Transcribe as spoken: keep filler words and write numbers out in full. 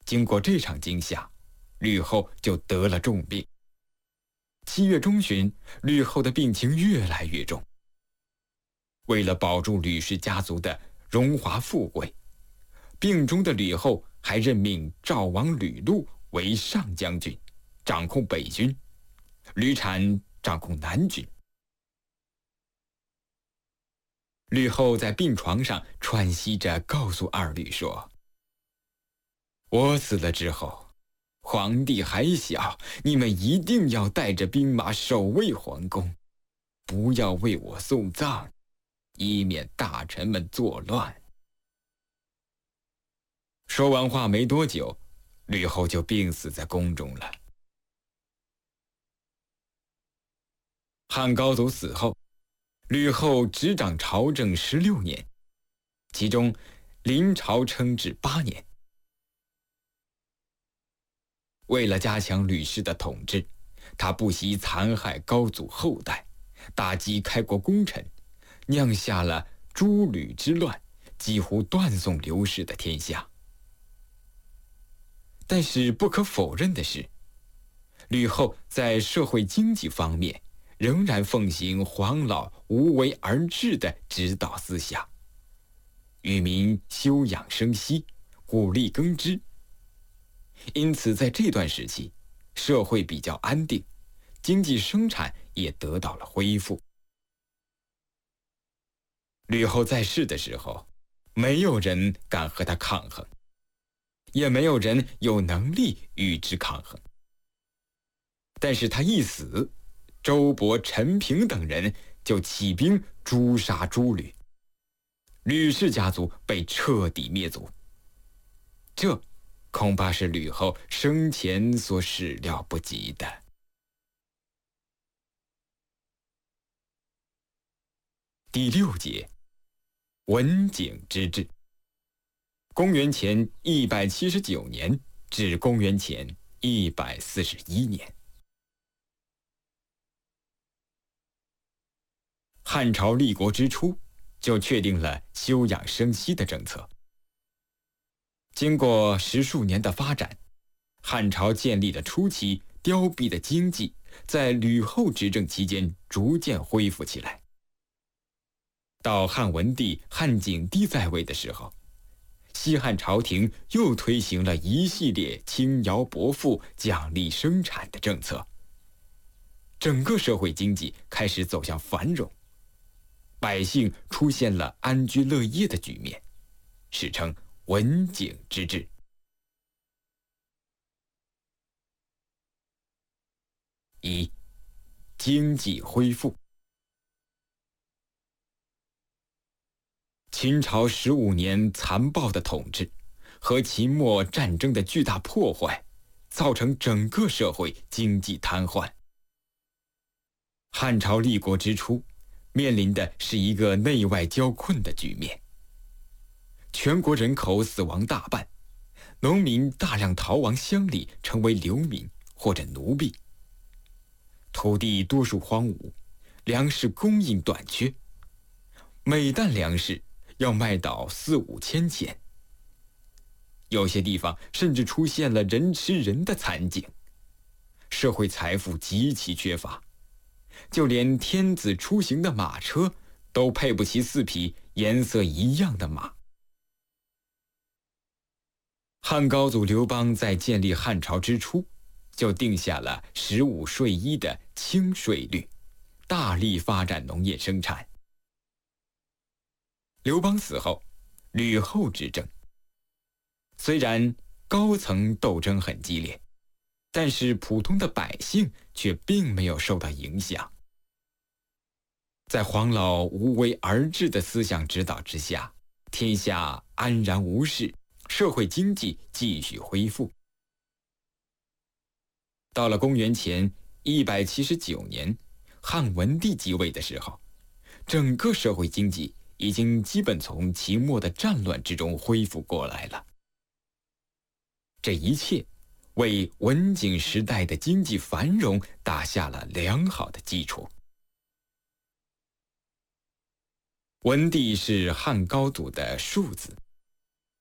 经过这场惊吓，吕后就得了重病。七月中旬，吕后的病情越来越重。为了保住吕氏家族的荣华富贵，病中的吕后还任命赵王吕禄为上将军，掌控北军，吕产掌控南军。吕后在病床上喘息着告诉二吕说：“我死了之后，皇帝还小，你们一定要带着兵马守卫皇宫，不要为我送葬，以免大臣们作乱。”说完话没多久，吕后就病死在宫中了。汉高祖死后，吕后执掌朝政十六年，其中临朝称制八年。为了加强吕氏的统治，他不惜残害高祖后代，打击开国功臣，酿下了诸吕之乱，几乎断送刘氏的天下。但是不可否认的是，吕后在社会经济方面仍然奉行黄老无为而治的指导思想，与民休养生息，鼓励耕织。因此在这段时期，社会比较安定，经济生产也得到了恢复。吕后在世的时候，没有人敢和她抗衡，也没有人有能力与之抗衡。但是她一死，周勃、陈平等人就起兵诛杀诸吕，吕氏家族被彻底灭族。这恐怕是吕后生前所始料不及的。第六节，文景之治。公元前一百七十九年至公元前一百四十一年。汉朝立国之初，就确定了休养生息的政策。经过十数年的发展，汉朝建立的初期凋敝的经济，在吕后执政期间逐渐恢复起来。到汉文帝、汉景帝在位的时候，西汉朝廷又推行了一系列轻徭薄赋、奖励生产的政策，整个社会经济开始走向繁荣，百姓出现了安居乐业的局面，史称文景之治。一、经济恢复。秦朝十五年残暴的统治和秦末战争的巨大破坏，造成整个社会经济瘫痪。汉朝立国之初，面临的是一个内外交困的局面。全国人口死亡大半，农民大量逃亡乡里，成为流民或者奴婢。土地多数荒芜，粮食供应短缺，每担粮食要卖到四五千钱。有些地方甚至出现了人吃人的惨景，社会财富极其缺乏，就连天子出行的马车都配不起四匹颜色一样的马。汉高祖刘邦在建立汉朝之初，就定下了十五税一的轻税率，大力发展农业生产。刘邦死后，吕后执政。虽然高层斗争很激烈，但是普通的百姓却并没有受到影响。在黄老无为而治的思想指导之下，天下安然无事，社会经济继续恢复。到了公元前一百七十九年，汉文帝即位的时候，整个社会经济已经基本从秦末的战乱之中恢复过来了。这一切为文景时代的经济繁荣打下了良好的基础。文帝是汉高祖的庶子，